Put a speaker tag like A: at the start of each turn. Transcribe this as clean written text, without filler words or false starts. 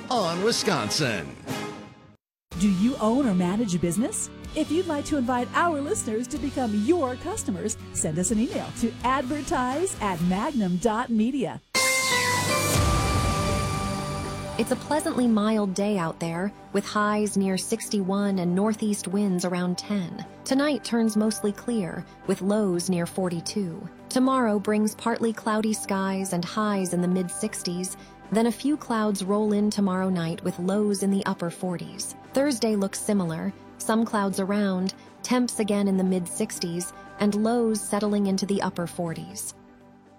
A: on Wisconsin.
B: Do you own or manage a business? If you'd like to invite our listeners to become your customers, send us an email to advertise@magnum.media.
C: It's a pleasantly mild day out there, with highs near 61 and northeast winds around 10. Tonight turns mostly clear, with lows near 42. Tomorrow brings partly cloudy skies and highs in the mid-60s. Then a few clouds roll in tomorrow night with lows in the upper 40s. Thursday looks similar, some clouds around, temps again in the mid-60s, and lows settling into the upper 40s.